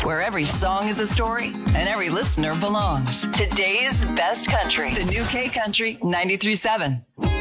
where every song is a story and every listener belongs. Today's best country, the new K Country 93.7.